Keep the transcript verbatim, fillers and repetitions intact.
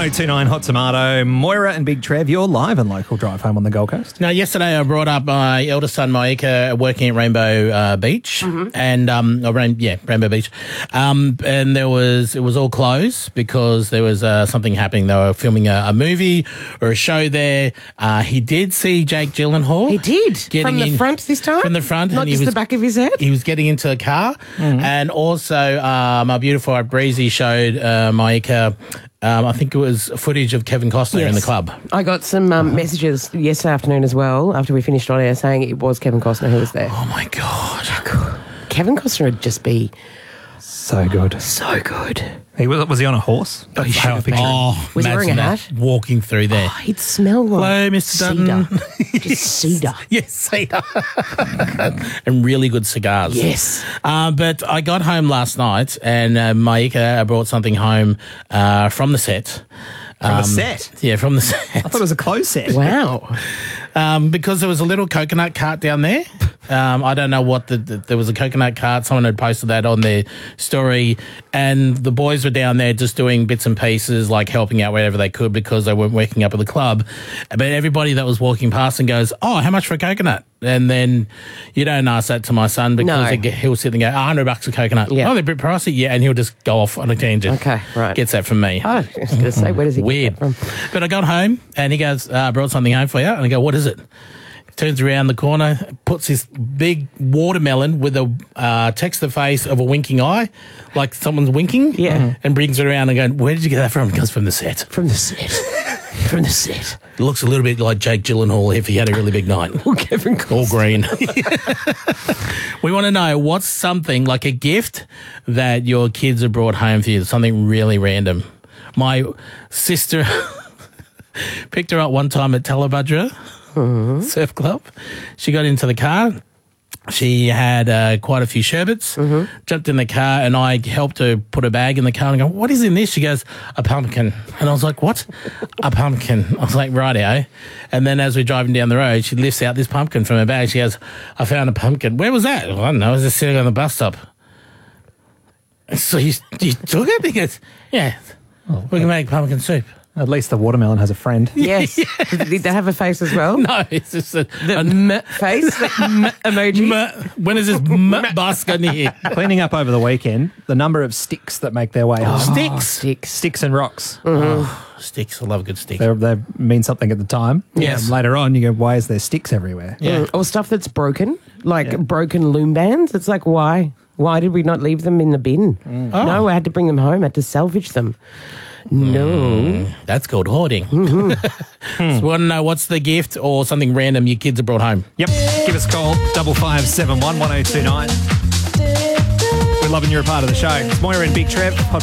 oh two nine Hot Tomato. Moira and Big Trev, you're live and local drive home on the Gold Coast. Now, yesterday I brought up my eldest son, Maika, working at Rainbow uh, Beach. Mm-hmm. And, um, or Rain, yeah, Rainbow Beach. Um, and there was, it was all closed because there was uh, something happening. They were filming a, a movie or a show there. Uh, he did see Jake Gyllenhaal. He did. From the in, front this time? From the front. Not and just he was, the back of his head? He was getting into a car. Mm-hmm. And also, um, our beautiful Breezy showed uh, Maika, um, I think it was footage of Kevin Costner yes. in the club. I got some um, messages yesterday afternoon as well, after we finished on air, saying it was Kevin Costner who was there. Oh, my God. Kevin Costner would just be... So good. So good. He was, was he on a horse? Oh, he how I picture him. Oh, was he wearing a hat? Walking through there. Oh, he'd smell like Hello, Mister cedar. Dutton. Just cedar. Yes, cedar. And really good cigars. Yes. Uh, but I got home last night and uh, Maika brought something home uh, from the set. From um, the set? Yeah, from the set. I thought it was a closed set. Wow. Um, because there was a little coconut cart down there. Um, I don't know what the, the, there was a coconut cart. Someone had posted that on their story, and the boys were down there just doing bits and pieces, like helping out wherever they could because they weren't working up at the club. But everybody that was walking past and goes, "Oh, how much for a coconut?" And then you don't ask that to my son because No. he- he'll sit there and go, "A hundred bucks a coconut." Yeah. Oh, they're a bit pricey. Yeah, and he'll just go off on a tangent. Okay, right. Gets that from me. Oh, I was going to say, where does he Weird. get that from? But I got home and he goes, uh, brought something home for you. And I go, "What is it?" Turns around the corner, puts this big watermelon with a uh, texture face of a winking eye, like someone's winking. Yeah. And brings it around and going, "Where did you get that from?" It comes from the set. From the set. From the set. It looks a little bit like Jake Gyllenhaal if he had a really big night. Or Kevin Costner. All green. We want to know what's something like a gift that your kids have brought home for you, something really random. My sister picked her up one time at Talabudra mm-hmm. Surf Club. She got into the car. She had uh, quite a few sherbets, mm-hmm. jumped in the car, and I helped her put a bag in the car and go, "What is in this?" She goes, "A pumpkin." And I was like, "What?" "A pumpkin." I was like, "Rightio." And then as we're driving down the road, she lifts out this pumpkin from her bag. She goes, "I found a pumpkin." "Where was that?" "Well, I don't know. I was just sitting on the bus stop." "So you, you took it?" He goes, "Yeah, oh, we can make pumpkin soup." At least the watermelon has a friend. Yes. yes. Did they have a face as well? No, it's just a, The a m face, the m emoji. M- when is this m- bus going to hit? Cleaning up over the weekend, the number of sticks that make their way home. Sticks. Sticks. Sticks and rocks. Oh, sticks. I love a good stick. They they mean something at the time. Yes. And later on, you go, why is there sticks everywhere? Yeah. Mm. Or stuff that's broken, like Yeah. broken loom bands. It's like, why? Why did we not leave them in the bin? Oh. No, I had to bring them home. I had to salvage them. No. Mm, that's called hoarding. Mm-hmm. So we want to know what's the gift or something random your kids have brought home. Yep. Give us a call, double five seven one one oh two nine. We're loving you're a part of the show. It's Moira and Big Trev.